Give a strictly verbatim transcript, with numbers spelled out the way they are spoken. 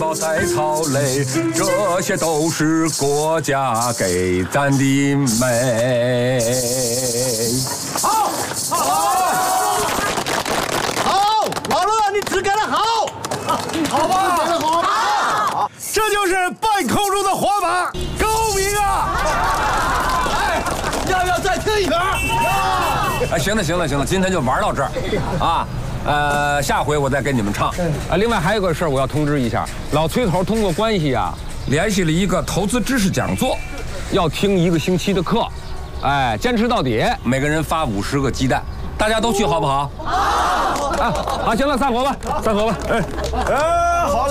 要再操累，这些都是国家给咱的美。 好，好，好，老乐，你只给了好，好吧，给了好，好，这就是半空中的火把，高明啊！哎，要不要再听一盘？ 哎，行了行了行了，今天就玩到这儿，啊，呃，下回我再跟你们唱。 啊，另外还有个事儿，我要通知一下，老崔头通过关系啊， 联系了一个投资知识讲座， 要听一个星期的课，哎，坚持到底， 每个人发五十个鸡蛋，大家都去好不好？ 好，啊，好，行了，散伙吧，散伙吧，哎。 呃，好了。